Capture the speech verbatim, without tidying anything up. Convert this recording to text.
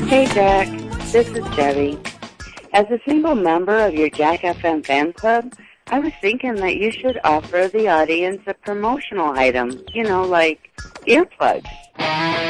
Hey, Jack. This is Debbie. As a single member of your Jack F M fan club, I was thinking that you should offer the audience a promotional item, you know, like earplugs.